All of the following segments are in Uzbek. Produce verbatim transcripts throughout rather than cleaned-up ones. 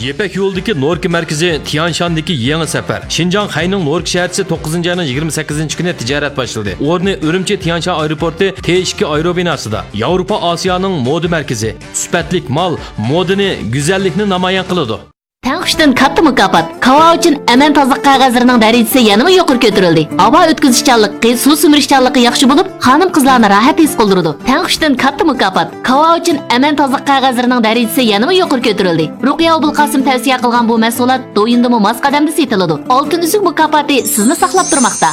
Yepek yo'ldagi Norki markazi Tianshandagi yangi safar. Xinjiang Xayning Norki shahrisi to'qqizinchi ayning yigirma sakkizinchi kuni tijorat boshladi. O'rni Urumchi Tianshan aeroporti T ikki aerobinosida. Yevropa Osiyoning moda markazi. Sifatlik mal, modani, go'zallikni namoyon qiladi. Tang'ushdan katta mukofot. Kava uchun aman tozliq qog'ozlarining darajasi yanada yuqori ko'tarildi. Havo o'tkazishchanligi, suv simirishchanligi yaxshi bo'lib, xonim-qizlarni rohat his qildiradi. Tang'ushdan katta mukofot. Kava uchun aman tozliq qog'ozlarining darajasi yanada yuqori ko'tarildi. Ruqiya Abulqasim tavsiya qilgan bu mahsulot do'yindimi mos qadamda setiladi. Oltin uzuk mukofoti sizni saqlab turmoqda.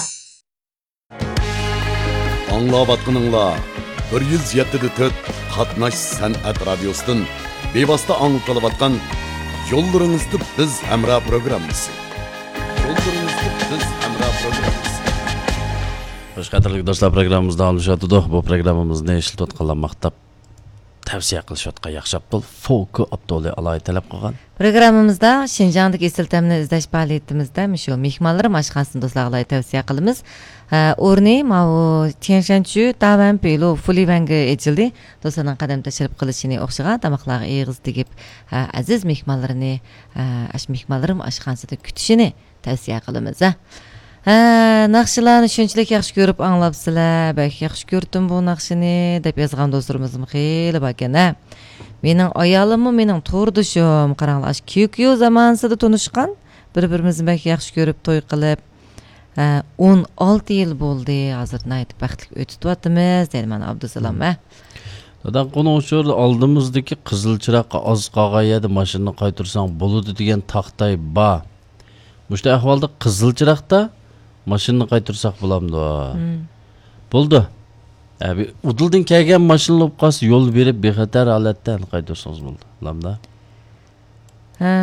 Anglayotganinglar bir yuz yetti nuqta to'rt Qatnash san'at radiosidan bevosita anglatyotgan Yo'llaringizda biz hamra programmasi. Yo'llaringizda biz hamra programmasi. Xo'sh, qadrli do'stlar, programmamizda olishadi. Bu programmamizni ishlatayotganlar maqtab tavsiya qilishayotgan yaxshi pul Foku Abdulli Alay talab qilgan. Programmamizda Xinjiangdagi esil ta'mni izlash faoliyatimizda shu mehmonlar mashqasini do'stlarga tavsiya qilamiz. O'rni mau Tianshanchu Tavan Pelo Fulivanga ejildi. Do'stlarning qadam tashrif qilishini o'xshagan tamoqlarga eg'iz tegib, aziz mehmonlarni ash mehmonlarim ashxonasida kutishini tavsiya qilamiz. Ha, naqshlarni shunchalik yaxshi ko'rib anglabsizlar, balki yaxshi ko'rdim bu naqshini deb yozgan do'stlarimizim xeyli bor ekan. Mening ayolimmi, mening to'rdushim, qaranglar, kuyuq zamansida tunishgan, bir-birimizni balki yaxshi ko'rib to'y qilib, o'n olti yil bo'ldi. Hozir nayt baxtli o'tib-o'tamiz, deydi mana Abdusalom. Dadan qo'ni o'shirdi oldimizdagi qizil chiroqqa oz qog'ayadi, mashinani qaytarsang bo'ladi degan taqtay ba. Mushta ahvolda qizil chiroqda mashinani qaytarsak bo'lamdi. Bo'ldi. Abi udildan kelgan mashina olib qolsa yo'l berib bexatar holatda qaytarsangiz bo'ldi. Lamda. Ha.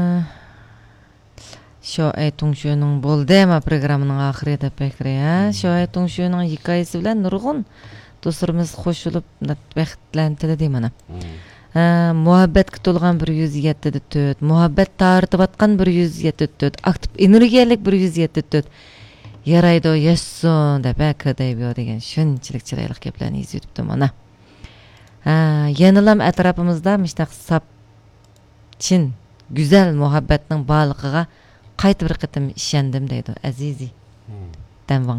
Shu aytung shuning bo'ldi, ma programmaning oxirida pekri, ha. Shu aytung shuning hikoyasi bilan nurg'un do'stlarimiz qo'shilib baxtlantirdi mana. Muhabbatga to'lgan bir yuz yetti nuqta to'rt, muhabbat tartibotgan bir yuz yetti nuqta to'rt, aktiv energiyalik bir yuz yetti nuqta to'rt. Yaraydi, yasson deb akademiya degan shunchalik chiroyli gaplarni yozibdi mana. Ha, yenilam atrofimizda mishtaq sap chin go'zal muhabbatning borligiga qayta bir qatim ishondim deydi Azizi. Danvang.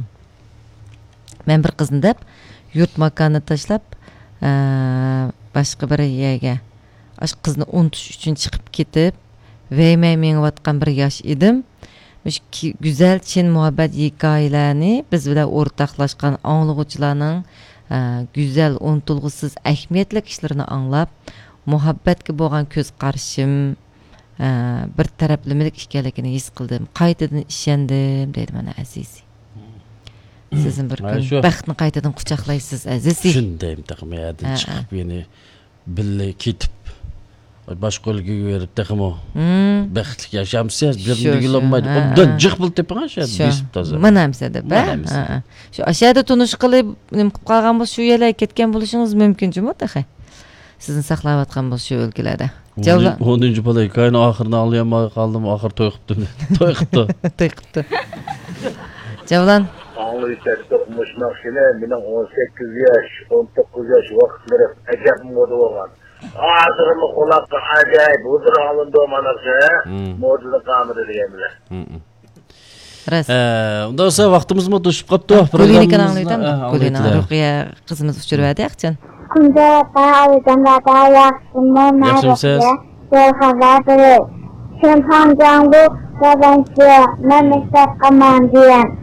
Men bir qizni deb yurt makonni tashlab, boshqa bir yerga ash qizni unutish uchun chiqib ketib, veymay menayotgan bir yosh edim. Mush go'zal chin muhabbat hikoyalarini biz bilan o'rtoqlashgan anglag'uvchilarning go'zal, unutilg'usiz ahamiyatli ishlarini anglab, muhabbatga bo'lgan ko'z qarashim bir taraflimilik ekanligini his qildim. Qaytadan ishondim, deydi mana Azizi. Sizin bir kun baxtni qaytadan quchoqlaysiz Azizi. Shunday taqmayadi chiqib yeni billa ketib boshqa yo'lga berib taqmo. Baxtli yashamsiz, bir yilolmaydi. Obdan jiq bil tepgan shu besib toza. Mana hamsada ba. Shu ashada tunish qilib, nim qilib qolgan bo'lsa, shu yerga ketgan bo'lishingiz mumkin-jimi, taxay. Sizni saqlayotgan bo'lsa shu o'lkalarda. Javla o'ninchi balay kayni oxirini olmay qoldim, oxir to'y qilibdi. To'y qilibdi. To'y qilibdi. Javlan Anlayacak to'qmashmoq shuni mening o'n sakkiz yosh, o'n to'qqiz yosh vaqtlari ajab moda bo'lgan. Hozirmi qulaqqa ajoyib o'zir olindi manasi, modada qamidi deganlar. Ras. Unda esa vaqtimiz-mi to'shib qopti. Qo'lini anglaytami? Qo'lini Ruqiya qizimiz uchiradi yaxchan. Kunda ta'alganda yaxshimi Yaxshimisiz? xabar bering. Sen ham jangu, sabanchi, mamlakat qamandiyan.